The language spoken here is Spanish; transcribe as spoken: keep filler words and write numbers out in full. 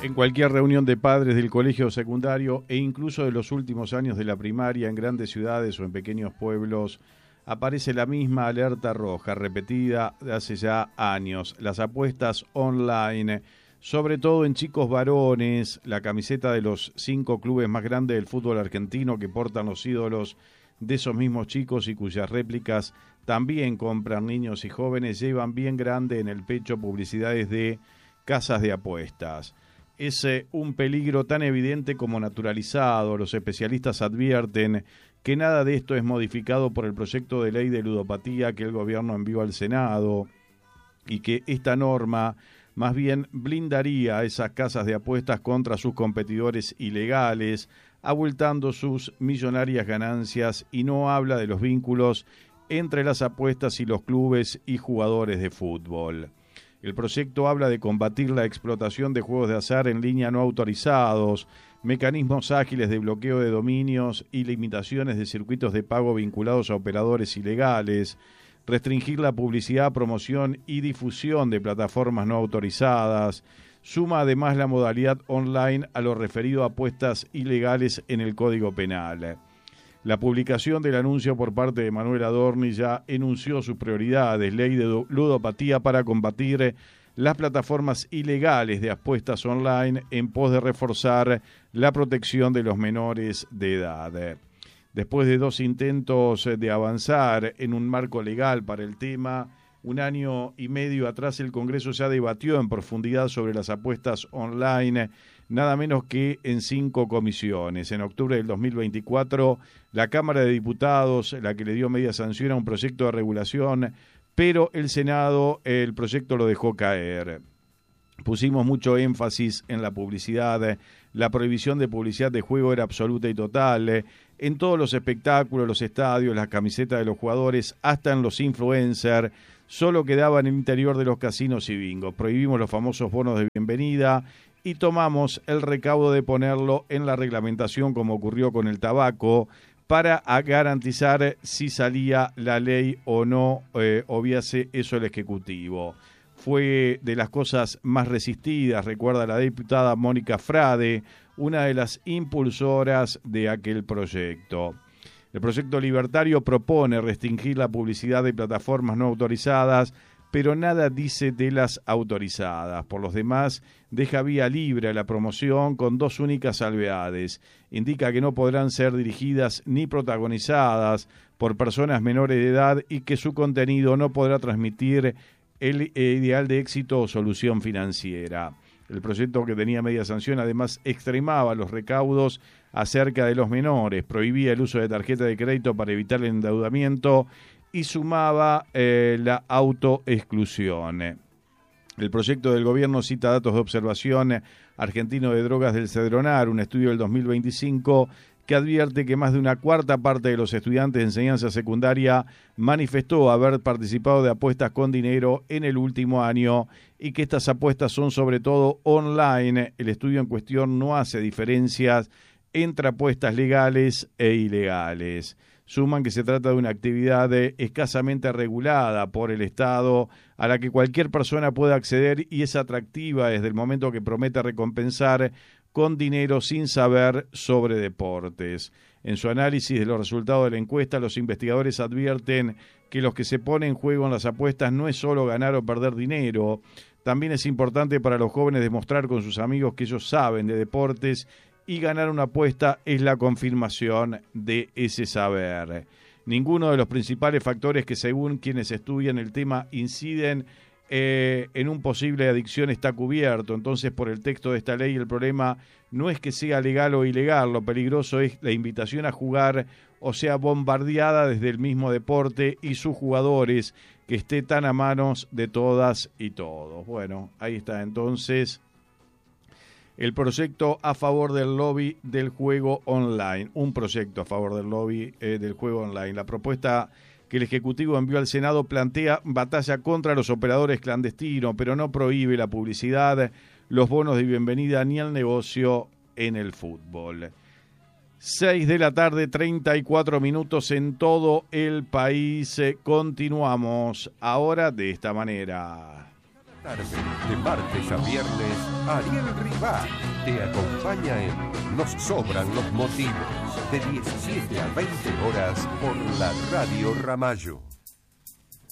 En cualquier reunión de padres del colegio secundario e incluso de los últimos años de la primaria en grandes ciudades o en pequeños pueblos, aparece la misma alerta roja repetida de hace ya años. Las apuestas online, sobre todo en chicos varones, la camiseta de los cinco clubes más grandes del fútbol argentino que portan los ídolos de esos mismos chicos y cuyas réplicas también compran niños y jóvenes, llevan bien grande en el pecho publicidades de casas de apuestas. Es eh, un peligro tan evidente como naturalizado. Los especialistas advierten que nada de esto es modificado por el proyecto de ley de ludopatía que el gobierno envió al Senado y que esta norma más bien blindaría a esas casas de apuestas contra sus competidores ilegales, abultando sus millonarias ganancias, y no habla de los vínculos entre las apuestas y los clubes y jugadores de fútbol. El proyecto habla de combatir la explotación de juegos de azar en línea no autorizados, mecanismos ágiles de bloqueo de dominios y limitaciones de circuitos de pago vinculados a operadores ilegales, restringir la publicidad, promoción y difusión de plataformas no autorizadas. Suma además la modalidad online a lo referido a apuestas ilegales en el Código Penal. La publicación del anuncio por parte de Manuel Adorni ya enunció sus prioridades: ley de ludopatía para combatir las plataformas ilegales de apuestas online en pos de reforzar la protección de los menores de edad. Después de dos intentos de avanzar en un marco legal para el tema, un año y medio atrás el Congreso ya debatió en profundidad sobre las apuestas online, nada menos que en cinco comisiones. En octubre del dos mil veinticuatro, la Cámara de Diputados, la que le dio media sanción a un proyecto de regulación, pero el Senado el proyecto lo dejó caer. Pusimos mucho énfasis en la publicidad. La prohibición de publicidad de juego era absoluta y total. En todos los espectáculos, los estadios, las camisetas de los jugadores, hasta en los influencers, solo quedaba en el interior de los casinos y bingos. Prohibimos los famosos bonos de bienvenida y tomamos el recaudo de ponerlo en la reglamentación, como ocurrió con el tabaco, para garantizar si salía la ley o no, eh, obviase eso el Ejecutivo. Fue de las cosas más resistidas, recuerda la diputada Mónica Frade, una de las impulsoras de aquel proyecto. El proyecto libertario propone restringir la publicidad de plataformas no autorizadas, pero nada dice de las autorizadas. Por los demás, deja vía libre a la promoción con dos únicas salvedades. Indica que no podrán ser dirigidas ni protagonizadas por personas menores de edad y que su contenido no podrá transmitir el ideal de éxito o solución financiera. El proyecto, que tenía media sanción, además extremaba los recaudos acerca de los menores, prohibía el uso de tarjeta de crédito para evitar el endeudamiento y sumaba eh, la autoexclusión. El proyecto del gobierno cita datos de observación argentino de drogas del Cedronar, un estudio del dos mil veinticinco que advierte que más de una cuarta parte de los estudiantes de enseñanza secundaria manifestó haber participado de apuestas con dinero en el último año y que estas apuestas son sobre todo online. El estudio en cuestión no hace diferencias entre apuestas legales e ilegales. Suman que se trata de una actividad escasamente regulada por el Estado, a la que cualquier persona puede acceder y es atractiva desde el momento que promete recompensar con dinero sin saber sobre deportes. En su análisis de los resultados de la encuesta, los investigadores advierten que lo que se pone en juego en las apuestas no es solo ganar o perder dinero. También es importante para los jóvenes demostrar con sus amigos que ellos saben de deportes, y ganar una apuesta es la confirmación de ese saber. Ninguno de los principales factores que, según quienes estudian el tema, inciden Eh, en un posible adicción está cubierto. Entonces, por el texto de esta ley, el problema no es que sea legal o ilegal, lo peligroso es la invitación a jugar, o sea, bombardeada desde el mismo deporte y sus jugadores, que esté tan a manos de todas y todos. Bueno, ahí está entonces el proyecto a favor del lobby del juego online, un proyecto a favor del lobby eh, del juego online. La propuesta que el Ejecutivo envió al Senado plantea batalla contra los operadores clandestinos, pero no prohíbe la publicidad, los bonos de bienvenida ni el negocio en el fútbol. Seis de la tarde, treinta y cuatro minutos en todo el país. Continuamos ahora de esta manera. Tarde, de martes a viernes, Ariel Ribá te acompaña en Nos Sobran los Motivos, de diecisiete a veinte horas por la Radio Ramallo.